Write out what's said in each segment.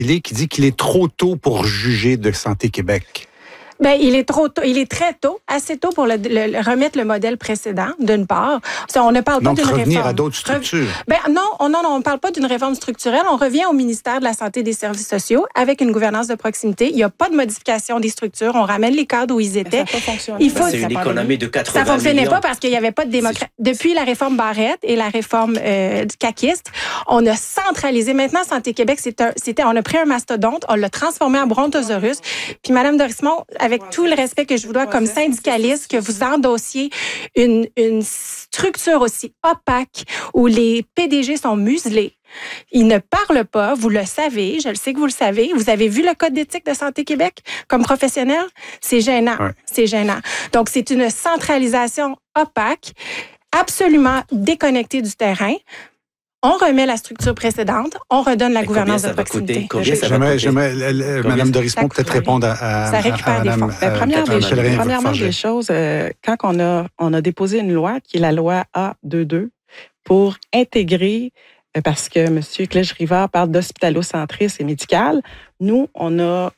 qui dit qu'il est trop tôt pour juger de Santé Québec. Ben, il est très tôt, assez tôt pour remettre le modèle précédent, d'une part. On ne parle pas d'une réforme. Donc, revenir à d'autres structures. Non, on ne parle pas d'une réforme structurelle. On revient au ministère de la Santé et des Services sociaux avec une gouvernance de proximité. Il n'y a pas de modification des structures. On ramène les cadres où ils étaient. Ça n'a pas fonctionné. C'est une économie de 80 millions. Ça ne fonctionnait pas parce qu'il n'y avait pas de démocratie. Depuis la réforme Barrette et la réforme caquiste, on a centralisé. Maintenant, Santé Québec, on a pris un mastodonte, on l'a transformé en brontosaurus. Puis, Mme Dorismont, avec tout le respect que je vous dois comme syndicaliste, que vous endossiez une structure aussi opaque où les PDG sont muselés. Ils ne parlent pas, vous le savez, je le sais que vous le savez. Vous avez vu le code d'éthique de Santé Québec comme professionnel? C'est gênant, c'est gênant. Donc, c'est une centralisation opaque, absolument déconnectée du terrain. On remet la structure précédente, on redonne la gouvernance de proximité. J'aimerais Mme Dorismont peut-être répondre à ça récupère des fonds. Premièrement des choses, quand on a déposé une loi, qui est la loi A22, pour intégrer, parce que M. Clèche-Rivard parle d'hospitalocentrisme et médical, nous, on a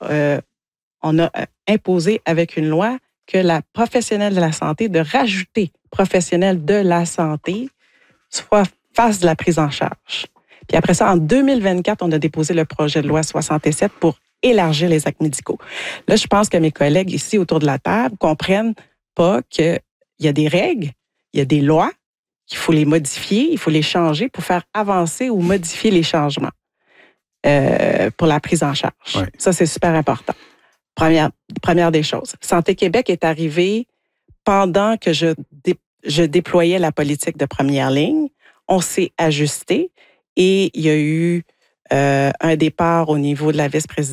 imposé avec une loi que la professionnelle de la santé, de rajouter professionnelle de la santé, soit face de la prise en charge. Puis après ça, en 2024, on a déposé le projet de loi 67 pour élargir les actes médicaux. Là, je pense que mes collègues ici autour de la table comprennent pas qu'il y a des règles, il y a des lois, qu'il faut les modifier, il faut les changer pour faire avancer ou modifier les changements pour la prise en charge. Oui. Ça, c'est super important. Première des choses. Santé Québec est arrivé pendant que je déployais la politique de première ligne. On s'est ajusté et il y a eu un départ au niveau de la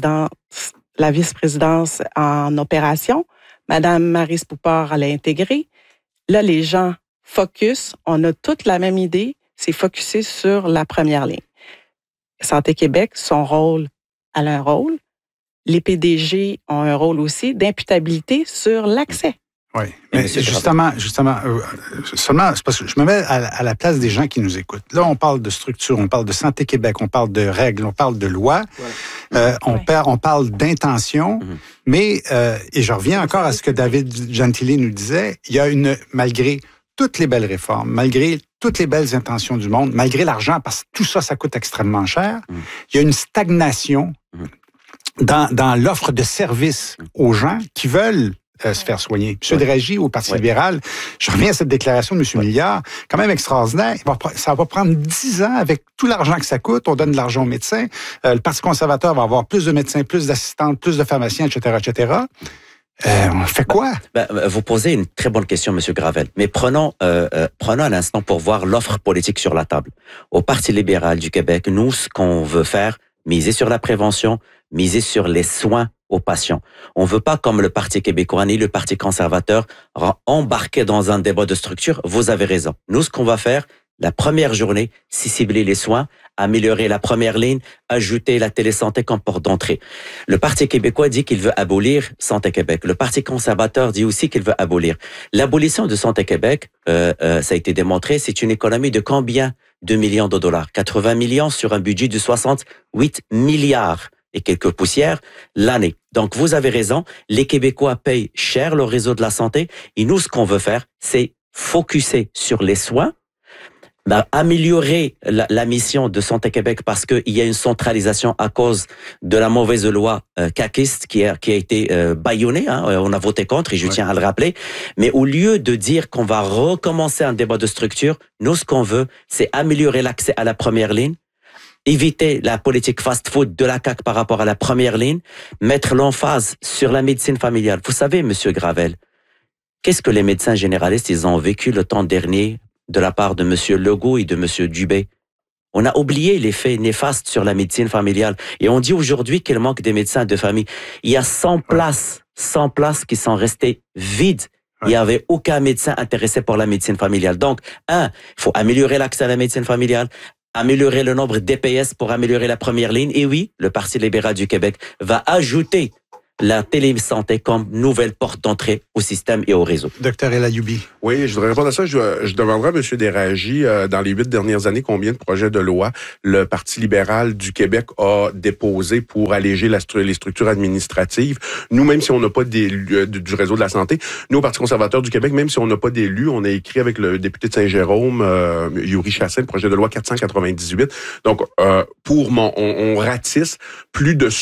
vice-présidence en opération. Madame Maryse Poupard, elle a intégré. Là, les gens focus. On a toute la même idée, c'est focuser sur la première ligne. Santé Québec, son rôle, elle a un rôle. Les PDG ont un rôle aussi d'imputabilité sur l'accès. Oui, mais justement, seulement, c'est parce que je me mets à la place des gens qui nous écoutent. Là, on parle de structure, on parle de Santé Québec, on parle de règles, on parle de lois, on parle d'intention, mais, et je reviens encore à ce que David Gentili nous disait, il y a malgré toutes les belles réformes, malgré toutes les belles intentions du monde, malgré l'argent, parce que tout ça, ça coûte extrêmement cher, il y a une stagnation dans l'offre de services aux gens qui veulent se faire soigner. M. Draghi, au Parti libéral, je reviens à cette déclaration de M. Milliard, quand même extraordinaire. Ça va prendre 10 ans avec tout l'argent que ça coûte. On donne de l'argent aux médecins. Le Parti conservateur va avoir plus de médecins, plus d'assistantes, plus de pharmaciens, etc., etc. On fait quoi? Vous posez une très bonne question, M. Gravel. Mais prenons un instant pour voir l'offre politique sur la table. Au Parti libéral du Québec, nous, ce qu'on veut faire, miser sur la prévention, miser sur les soins aux patients. On veut pas, comme le Parti québécois ni le Parti conservateur, embarquer dans un débat de structure. Vous avez raison. Nous, ce qu'on va faire, la première journée, c'est cibler les soins, améliorer la première ligne, ajouter la télésanté comme porte d'entrée. Le Parti québécois dit qu'il veut abolir Santé Québec. Le Parti conservateur dit aussi qu'il veut abolir. L'abolition de Santé Québec, ça a été démontré, c'est une économie de combien de millions de dollars? 80 millions sur un budget de 68 milliards et quelques poussières l'année. Donc, vous avez raison, les Québécois payent cher le réseau de la santé et nous, ce qu'on veut faire, c'est focuser sur les soins, améliorer la mission de Santé Québec parce qu'il y a une centralisation à cause de la mauvaise loi caquiste qui a été bâillonnée. On a voté contre et je tiens à le rappeler. Mais au lieu de dire qu'on va recommencer un débat de structure, nous, ce qu'on veut, c'est améliorer l'accès à la première ligne, éviter la politique fast-food de la CAQ par rapport à la première ligne, mettre l'emphase sur la médecine familiale. Vous savez, Monsieur Gravel, qu'est-ce que les médecins généralistes, ils ont vécu le temps dernier de la part de Monsieur Legault et de Monsieur Dubé? On a oublié les faits néfastes sur la médecine familiale. Et on dit aujourd'hui qu'il manque des médecins de famille. Il y a 100 places qui sont restées vides. Il n'y avait aucun médecin intéressé pour la médecine familiale. Donc, il faut améliorer l'accès à la médecine familiale, améliorer le nombre d'EPS pour améliorer la première ligne. Et oui, le Parti libéral du Québec va ajouter la télésanté comme nouvelle porte d'entrée au système et au réseau. Docteur El Ayoubi. Oui, je voudrais répondre à ça. Je demanderai à M. Déragi, dans les 8 dernières années, combien de projets de loi le Parti libéral du Québec a déposé pour alléger les structures administratives. Nous, même si on n'a pas d'élus du réseau de la santé, nous, au Parti conservateur du Québec, même si on n'a pas d'élus, on a écrit avec le député de Saint-Jérôme, Yuri Chassin, le projet de loi 498. Donc, on ratisse plus de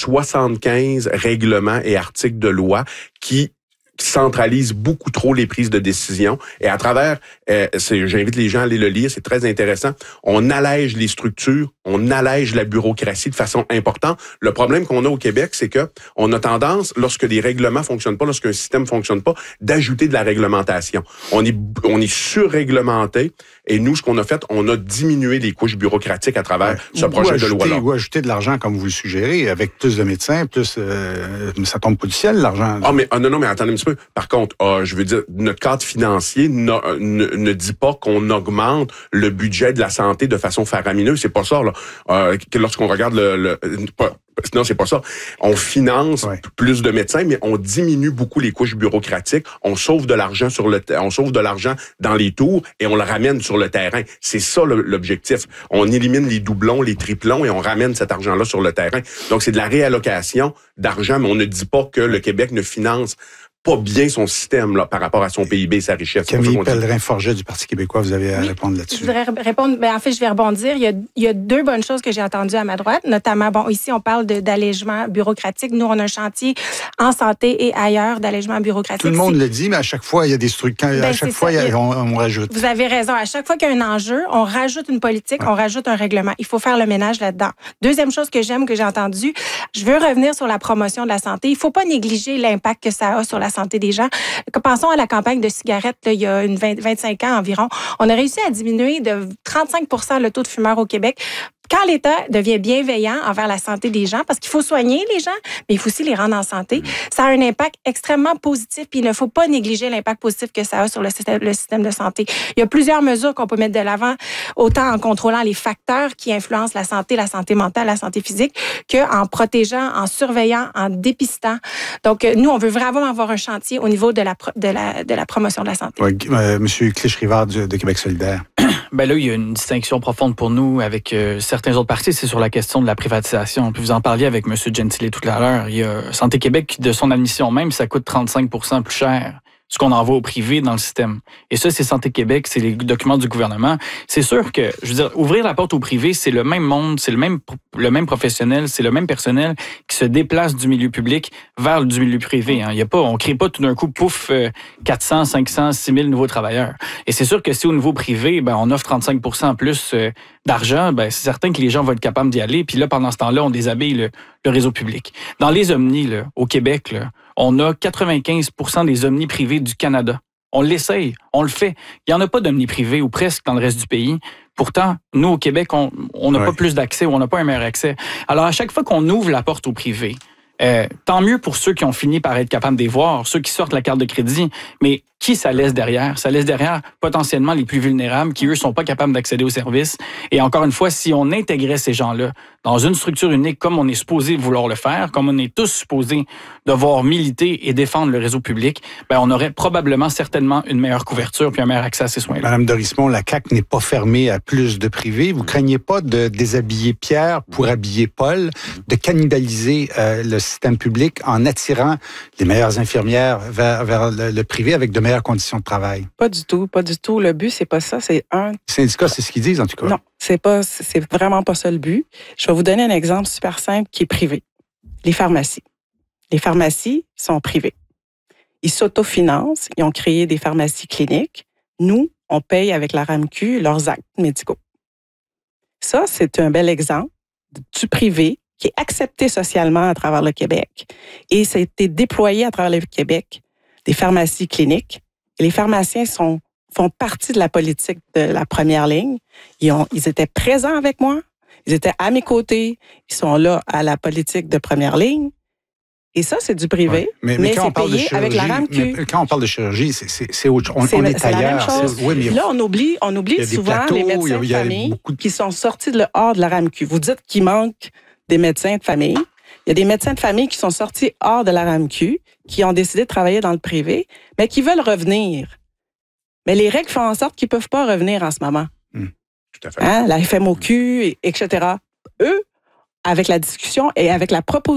75 règlements et articles de loi qui centralise beaucoup trop les prises de décision. Et à travers, j'invite les gens à aller le lire, c'est très intéressant. On allège les structures, on allège la bureaucratie de façon importante. Le problème qu'on a au Québec, c'est que on a tendance, lorsque des règlements fonctionnent pas, lorsqu'un système fonctionne pas, d'ajouter de la réglementation. On est surréglementé. Et nous, ce qu'on a fait, on a diminué les couches bureaucratiques à travers ce projet de loi-là. Ou ajouter de l'argent, comme vous le suggérez, avec plus de médecins, plus ça tombe pas du ciel, l'argent. Non, mais attendez un petit peu. Par contre, je veux dire, notre cadre financier ne dit pas qu'on augmente le budget de la santé de façon faramineuse. C'est pas ça, là. Lorsqu'on regarde non, c'est pas ça. On finance plus de médecins, mais on diminue beaucoup les couches bureaucratiques. On sauve de l'argent on sauve de l'argent dans les tours et on le ramène sur le terrain. C'est ça l'objectif. On élimine les doublons, les triplons et on ramène cet argent-là sur le terrain. Donc, c'est de la réallocation d'argent, mais on ne dit pas que le Québec ne finance pas bien son système là, par rapport à son PIB et sa richesse. Camille Pellerin-Forget du Parti québécois, vous avez à répondre là-dessus. Je voudrais répondre, en fait, je vais rebondir. Il y a deux bonnes choses que j'ai entendues à ma droite, notamment, ici, on parle d'allègement bureaucratique. Nous, on a un chantier en santé et ailleurs d'allègement bureaucratique. Tout le monde le dit, mais à chaque fois, il y a des trucs. À chaque fois, on rajoute. Vous avez raison. À chaque fois qu'il y a un enjeu, on rajoute une politique, on rajoute un règlement. Il faut faire le ménage là-dedans. Deuxième chose que j'aime, que j'ai entendue, je veux revenir sur la promotion de la santé. Il ne faut pas négliger l'impact que ça a sur la santé des gens. Pensons à la campagne de cigarettes, là, il y a 25 ans environ. On a réussi à diminuer de 35% le taux de fumeurs au Québec. Quand l'État devient bienveillant envers la santé des gens, parce qu'il faut soigner les gens, mais il faut aussi les rendre en santé, ça a un impact extrêmement positif, puis il ne faut pas négliger l'impact positif que ça a sur le système de santé. Il y a plusieurs mesures qu'on peut mettre de l'avant, autant en contrôlant les facteurs qui influencent la santé mentale, la santé physique, qu'en protégeant, en surveillant, en dépistant. Donc, nous, on veut vraiment avoir un chantier au niveau de la promotion de la santé. Oui, Monsieur Clich-Rivard de Québec solidaire. Ben là, il y a une distinction profonde pour nous avec certains autres partis, c'est sur la question de la privatisation. Puis vous en parliez avec M. Gentile tout à l'heure. Il y a Santé Québec, de son admission même, ça coûte 35% plus cher ce qu'on envoie au privé dans le système. Et ça, c'est Santé Québec, c'est les documents du gouvernement. C'est sûr que, je veux dire, ouvrir la porte au privé, c'est le même monde, c'est le même professionnel, c'est le même personnel qui se déplace du milieu public vers du milieu privé. Hein. On crée pas tout d'un coup, 400, 500, 6 000 nouveaux travailleurs. Et c'est sûr que si au niveau privé, on offre 35% en plus d'argent, c'est certain que les gens vont être capables d'y aller. Puis là, pendant ce temps-là, on déshabille le réseau public. Dans les omnis, là, au Québec, là, on a 95% des omnis privés du Canada. On l'essaye, on le fait. Il n'y en a pas d'omnis privés ou presque dans le reste du pays. Pourtant, nous, au Québec, on n'a pas plus d'accès ou on n'a pas un meilleur accès. Alors, à chaque fois qu'on ouvre la porte au privé, tant mieux pour ceux qui ont fini par être capables de les voir, ceux qui sortent la carte de crédit, mais qui ça laisse derrière? Ça laisse derrière potentiellement les plus vulnérables qui, eux, sont pas capables d'accéder aux services. Et encore une fois, si on intégrait ces gens-là dans une structure unique comme on est supposé vouloir le faire, comme on est tous supposés devoir militer et défendre le réseau public, on aurait probablement, certainement, une meilleure couverture puis un meilleur accès à ces soins-là. Madame Dorismont, la CAQ n'est pas fermée à plus de privés. Vous craignez pas de déshabiller Pierre pour habiller Paul, de cannibaliser le système public en attirant les meilleures infirmières vers le privé avec de meilleures conditions de travail? Pas du tout, pas du tout. Le but, c'est pas ça. C'est Les syndicats, c'est ce qu'ils disent, en tout cas. Non, c'est vraiment pas ça le but. Je vais vous donner un exemple super simple qui est privé. Les pharmacies. Les pharmacies sont privées. Ils s'autofinancent. Ils ont créé des pharmacies cliniques. Nous, on paye avec la RAMQ leurs actes médicaux. Ça, c'est un bel exemple du privé qui est accepté socialement à travers le Québec. Et ça a été déployé à travers le Québec, des pharmacies cliniques. Et les pharmaciens font partie de la politique de la première ligne. Ils étaient présents avec moi. Ils étaient à mes côtés. Ils sont là à la politique de première ligne. Et ça, c'est du privé, mais c'est payé avec la RAMQ. Mais quand on parle de chirurgie, c'est autre chose. On est ailleurs. La même chose. Oui, mais là, on oublie souvent les médecins de famille qui sont sortis hors de la RAMQ. Vous dites qu'il manque des médecins de famille. Il y a des médecins de famille qui sont sortis hors de la RAMQ, qui ont décidé de travailler dans le privé, mais qui veulent revenir. Mais les règles font en sorte qu'ils ne peuvent pas revenir en ce moment. Tout à fait. La FMOQ, etc. Eux, avec la discussion et avec la proposition